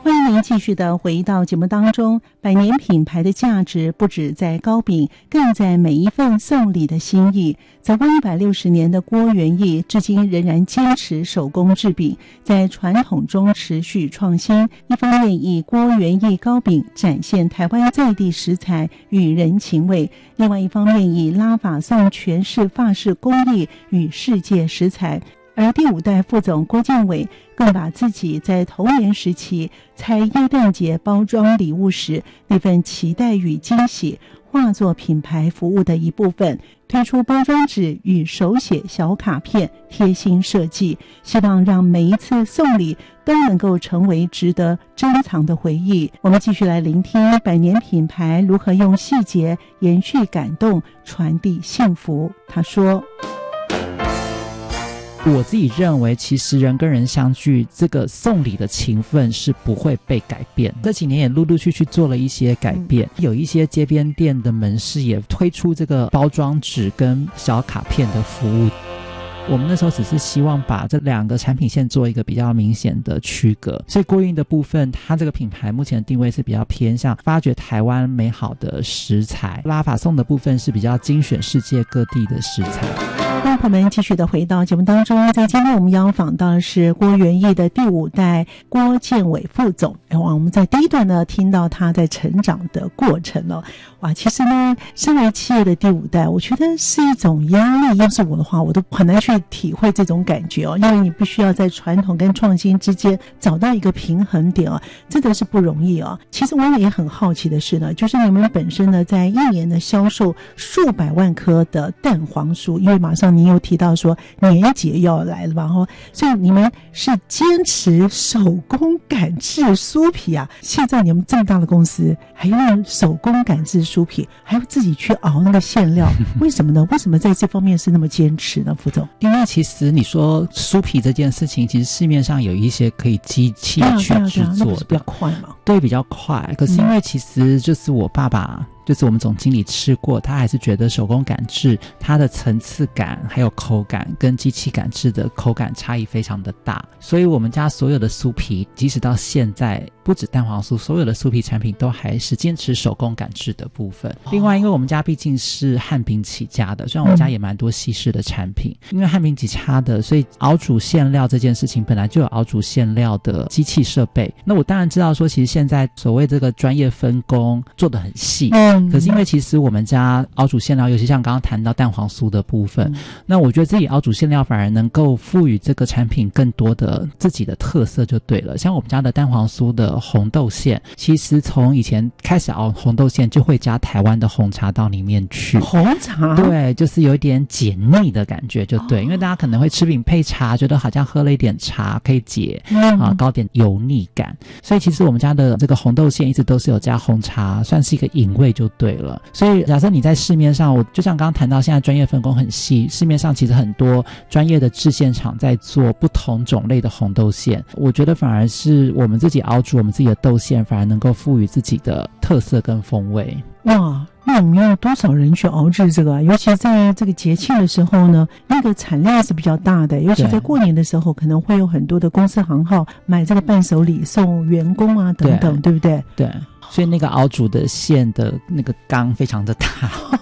欢迎您继续的回到节目当中。百年品牌的价值不止在糕饼，更在每一份送礼的心意。走过160年的郭元益，至今仍然坚持手工制饼，在传统中持续创新。一方面以郭元益糕饼展现台湾在地食材与人情味，另外一方面以拉法颂诠释法式工艺与世界食材。而第5代副总郭建伟更把自己在童年时期猜耶诞节包装礼物时那份期待与惊喜化作品牌服务的一部分，推出包装纸与手写小卡片，贴心设计，希望让每一次送礼都能够成为值得珍藏的回忆。我们继续来聆听百年品牌如何用细节延续感动，传递幸福。他说， 我自己认为其实人跟人相聚，这个送礼的情分是不会被改变。这几年也陆陆续续做了一些改变，有一些街边店的门市也推出这个包装纸跟小卡片的服务。我们那时候只是希望把这2个产品线做一个比较明显的区隔，所以郭运的部分它这个品牌目前的定位是比较偏向发掘台湾美好的食材，拉法颂的部分是比较精选世界各地的食材。 那我们继续的回到节目当中，在今天我们邀访到的是郭元益的第5代郭建伟副总。我们在第一段呢听到他在成长的过程哦。哇，其实呢身为企业的第5代，我觉得是一种压力，要是我的话我都很难去体会这种感觉哦，因为你必须要在传统跟创新之间找到一个平衡点哦，真的是不容易哦。其实我也很好奇的是呢，就是你们本身呢在1年的销售数百万颗的蛋黄酥，因为马上你有提到说年节要来了吧，所以你们是坚持手工擀制酥皮啊。现在你们这么大的公司还用手工擀制酥皮，还要自己去熬那个馅料，为什么呢？为什么在这方面是那么坚持呢，副总？ 因为其实你说酥皮这件事情，其实市面上有一些可以机器去制作的， 比较快嘛。 对，比较快。可是因为其实就是我爸爸就是我们总经理吃过，他还是觉得手工擀制它的层次感还有口感跟机器擀制的口感差异非常的大，所以我们家所有的酥皮即使到现在不止蛋黄酥，所有的酥皮产品都还是坚持手工擀制的部分。另外因为我们家毕竟是汉饼起家的，虽然我们家也蛮多西式的产品，因为汉饼起家的，所以熬煮馅料这件事情本来就有熬煮馅料的机器设备。那我当然知道说其实现在所谓这个专业分工做得很细，可是因为其实我们家熬煮馅料，尤其像刚刚谈到蛋黄酥的部分，那我觉得自己熬煮馅料反而能够赋予这个产品更多的自己的特色就对了。像我们家的蛋黄酥的红豆馅，其实从以前开始熬红豆馅就会加台湾的红茶到里面去。 红茶？ 对，就是有一点解腻的感觉就对，因为大家可能会吃饼配茶，觉得好像喝了一点茶可以解高点油腻感，所以其实我们家的这个红豆馅一直都是有加红茶，算是一个引味就对了。所以假设你在市面上，我就像刚刚谈到现在专业分工很细，市面上其实很多专业的制馅厂在做不同种类的红豆馅，我觉得反而是我们自己熬煮我们自己的豆馅，反而能够赋予自己的特色跟风味。 哇，那你们要多少人去熬制这个啊？尤其在这个节庆的时候呢，那个产量是比较大的，尤其在过年的时候可能会有很多的公司行号买这个伴手礼送员工啊等等， 对不对？ 对，所以那个熬煮的馅的那个缸非常的大。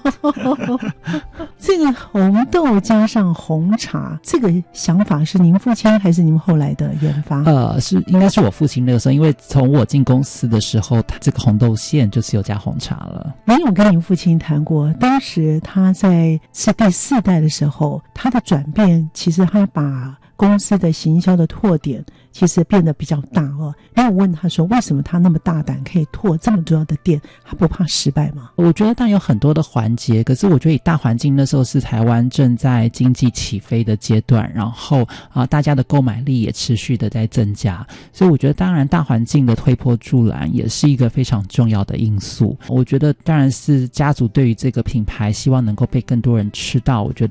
这个红豆加上红茶，这个想法是您父亲还是您后来的研发？ 应该是我父亲那个时候，因为从我进公司的时候，他这个红豆馅就是有加红茶了。 您有跟您父亲谈过，当时他在是第4代的时候，他的转变其实他把公司的行销的拓点其实变得比较大哦。然后我问他说，为什么他那么大胆可以拓这么多的店，他不怕失败吗？ 我觉得当然有很多的环节，可是我觉得以大环境那时候是台湾正在经济起飞的阶段，然后大家的购买力也持续的在增加，所以我觉得当然大环境的推波助澜也是一个非常重要的因素。我觉得当然是家族对于这个品牌希望能够被更多人吃到，我觉得